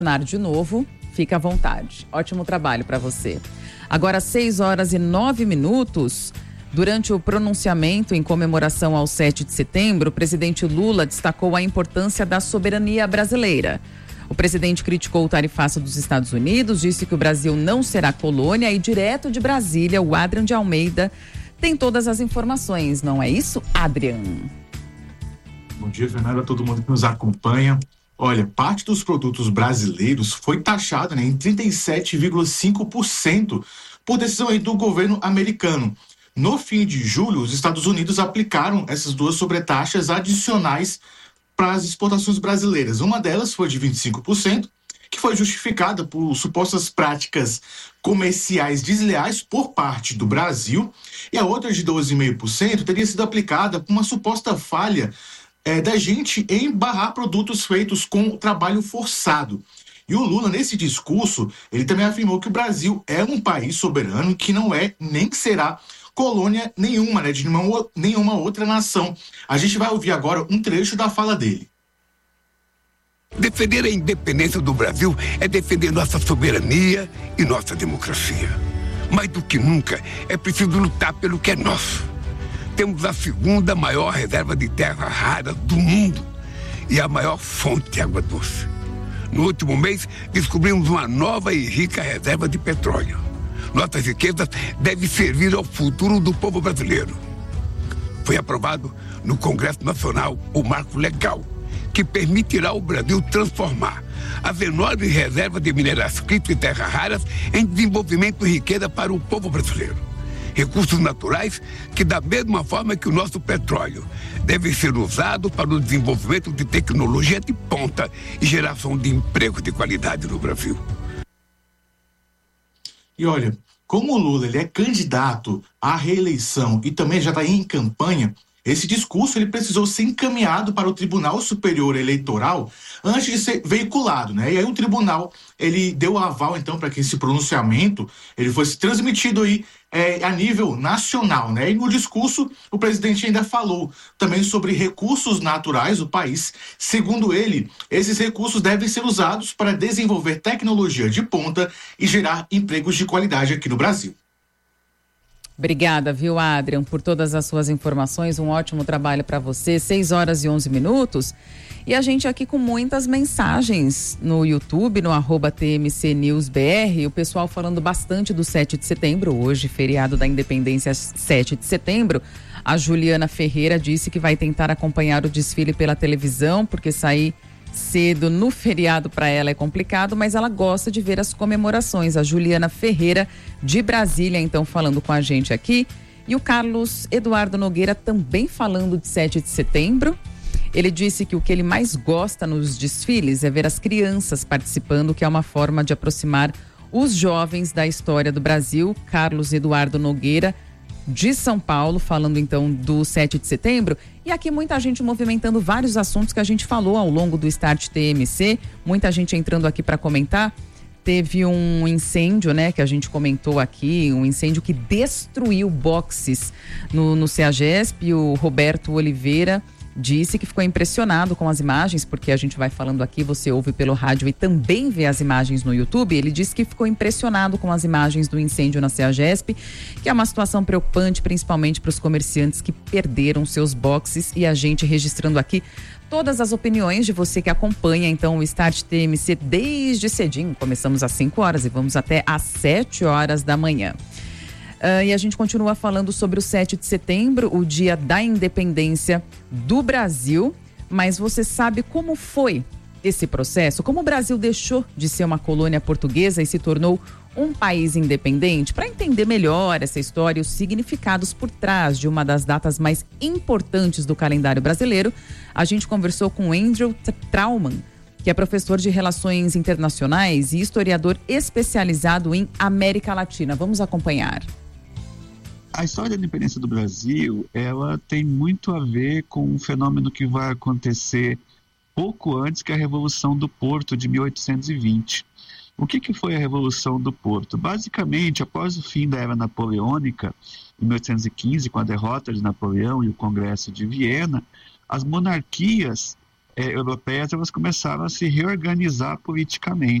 De novo, fica à vontade. Ótimo trabalho para você. Agora, 6h09. Durante o pronunciamento em comemoração ao 7 de setembro, o presidente Lula destacou a importância da soberania brasileira. O presidente criticou o tarifaço dos Estados Unidos, disse que o Brasil não será colônia e, direto de Brasília, o Adrian de Almeida tem todas as informações. Não é isso, Adrian? Bom dia, Fernanda, a todo mundo que nos acompanha. Olha, parte dos produtos brasileiros foi taxada, em 37,5% por decisão aí do governo americano. No fim de julho, os Estados Unidos aplicaram essas duas sobretaxas adicionais para as exportações brasileiras. Uma delas foi de 25%, que foi justificada por supostas práticas comerciais desleais por parte do Brasil, e a outra de 12,5% teria sido aplicada por uma suposta falha da gente em barrar produtos feitos com trabalho forçado. E o Lula, nesse discurso, ele também afirmou que o Brasil é um país soberano que não é nem será colônia nenhuma, de nenhuma outra nação. A gente vai ouvir agora um trecho da fala dele. Defender a independência do Brasil é defender nossa soberania e nossa democracia. Mais do que nunca, é preciso lutar pelo que é nosso. Temos a segunda maior reserva de terra rara do mundo e a maior fonte de água doce. No último mês, descobrimos uma nova e rica reserva de petróleo. Nossas riquezas devem servir ao futuro do povo brasileiro. Foi aprovado no Congresso Nacional o marco legal que permitirá ao Brasil transformar as enormes reservas de minerais críticos e terras raras em desenvolvimento e riqueza para o povo brasileiro. Recursos naturais que, da mesma forma que o nosso petróleo, devem ser usados para o desenvolvimento de tecnologia de ponta e geração de emprego de qualidade no Brasil. E olha, como o Lula ele é candidato à reeleição e também já está em campanha, esse discurso ele precisou ser encaminhado para o Tribunal Superior Eleitoral antes de ser veiculado, E aí o tribunal ele deu aval então para que esse pronunciamento ele fosse transmitido aí a nível nacional, E no discurso o presidente ainda falou também sobre recursos naturais do país. Segundo ele, esses recursos devem ser usados para desenvolver tecnologia de ponta e gerar empregos de qualidade aqui no Brasil. Obrigada, viu, Adrian, por todas as suas informações. Um ótimo trabalho para você. 6h11. E a gente aqui com muitas mensagens no YouTube, no @TMCNewsBR. O pessoal falando bastante do 7 de setembro, hoje, feriado da Independência, 7 de setembro. A Juliana Ferreira disse que vai tentar acompanhar o desfile pela televisão, porque sair cedo no feriado para ela é complicado, mas ela gosta de ver as comemorações. A Juliana Ferreira, de Brasília, então, falando com a gente aqui. E o Carlos Eduardo Nogueira também falando de 7 de setembro. Ele disse que o que ele mais gosta nos desfiles é ver as crianças participando, que é uma forma de aproximar os jovens da história do Brasil. Carlos Eduardo Nogueira, de São Paulo, falando então do 7 de setembro. E aqui muita gente movimentando vários assuntos que a gente falou ao longo do Start TMC, muita gente entrando aqui para comentar. Teve um incêndio, que a gente comentou aqui, um incêndio que destruiu boxes no CEAGESP. O Roberto Oliveira disse que ficou impressionado com as imagens, porque a gente vai falando aqui, você ouve pelo rádio e também vê as imagens no YouTube. Ele disse que ficou impressionado com as imagens do incêndio na CEAGESP, que é uma situação preocupante, principalmente para os comerciantes que perderam seus boxes, e a gente registrando aqui todas as opiniões de você que acompanha então o Start TMC desde cedinho. Começamos às 5h e vamos até às 7h da manhã. E a gente continua falando sobre o 7 de setembro, o dia da independência do Brasil. Mas você sabe como foi esse processo? Como o Brasil deixou de ser uma colônia portuguesa e se tornou um país independente? Para entender melhor essa história e os significados por trás de uma das datas mais importantes do calendário brasileiro, a gente conversou com Andrew Trauman, que é professor de Relações Internacionais e historiador especializado em América Latina. Vamos acompanhar. A história da independência do Brasil, ela tem muito a ver com um fenômeno que vai acontecer pouco antes que a Revolução do Porto de 1820. O que foi a Revolução do Porto? Basicamente, após o fim da Era Napoleônica, em 1815, com a derrota de Napoleão e o Congresso de Viena, as monarquias europeias, elas começaram a se reorganizar politicamente.